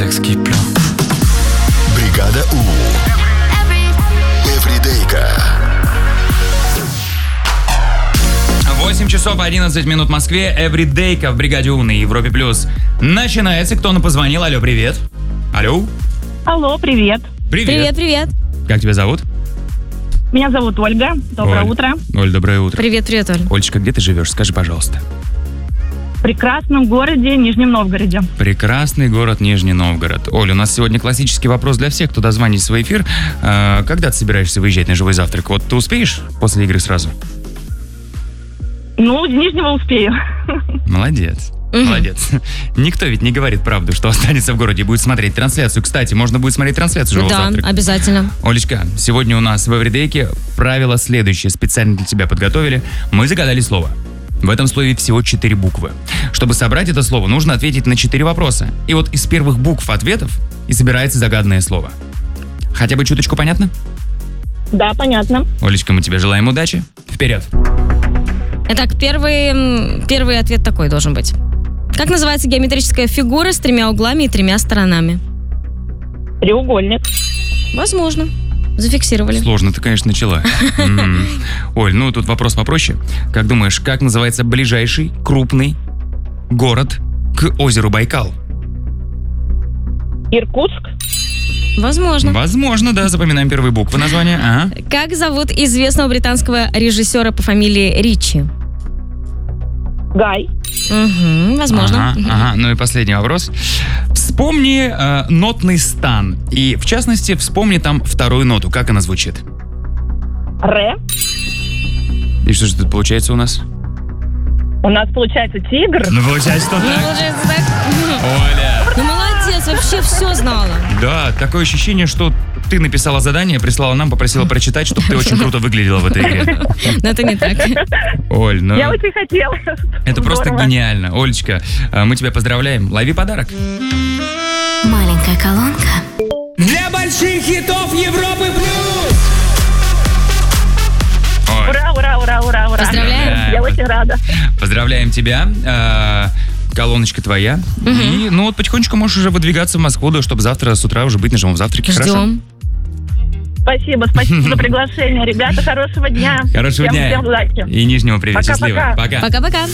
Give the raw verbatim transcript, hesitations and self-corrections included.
explique plein. Бригада У. Эвридейка. восемь часов одиннадцать минут в Москве. Эвридейка в Бригаде У на Европе Плюс. Начинается. Кто нам позвонил? Алло, привет. Алло. Алло, привет. Привет. Привет, привет. Как тебя зовут? Меня зовут Ольга. Доброе Оль. утро. Оль, доброе утро. Привет, привет, Оль. Олечка, где ты живешь? Скажи, пожалуйста. В прекрасном городе Нижнем Новгороде. Прекрасный город Нижний Новгород. Оль, у нас сегодня классический вопрос для всех, кто дозвонит в свой эфир. А, когда ты собираешься выезжать на живой завтрак? Вот ты успеешь после игры сразу? Ну, из Нижнего успею. Молодец. Мгм. Молодец. Никто ведь не говорит правду, что останется в городе и будет смотреть трансляцию. Кстати, можно будет смотреть трансляцию живого Да, завтрака. обязательно. Олечка, сегодня у нас в Эвридейке правила следующие. Специально для тебя подготовили. Мы загадали слово. В этом слове всего четыре буквы. Чтобы собрать это слово, нужно ответить на четыре вопроса. И вот из первых букв ответов и собирается загаданное слово. Хотя бы чуточку понятно? Да, понятно. Олечка, мы тебе желаем удачи. Вперед. Итак, первый, м, первый ответ такой должен быть. Как называется геометрическая фигура с тремя углами и тремя сторонами? Треугольник. Возможно. Зафиксировали. Сложно ты, конечно, начала. М. Оль, ну тут вопрос попроще. Как думаешь, как называется ближайший крупный город к озеру Байкал? Иркутск. Возможно. Возможно, да, запоминаем первые буквы названия. Ага. Как зовут известного британского режиссера по фамилии Ричи? Гай. Угу, возможно. Ага, ага. Ну и последний вопрос. Вспомни э, нотный стан. И, в частности, вспомни там вторую ноту. Как она звучит? Ре. И что же тут получается у нас? У нас получается тигр. Ну, получается, что Ну, так. получается так. Оля. Ну, молодец, вообще все знала. Да, такое ощущение, что ты написала задание, прислала нам, попросила прочитать, чтобы ты очень круто выглядела в этой игре. Но это не так. Оль, ну... Я очень хотела. Это просто Здорово. гениально. Олечка, э, мы тебя поздравляем. Лови подарок. Маленькая колонка. Для больших хитов Европы плюс! Оль, Ура, ура, ура, ура, ура. Поздравляем. Я очень рада. поздравляем тебя. Э, Колоночка твоя. И, ну вот потихонечку можешь уже выдвигаться в Москву, да, чтобы завтра с утра уже быть на живом завтраке. Хорошо? Ждем. Спасибо, спасибо за приглашение. Ребята, хорошего дня. Хорошего всем, дня. Всем удачи. И Нижнего привет. Пока-пока. Счастливо. Пока. Пока-пока.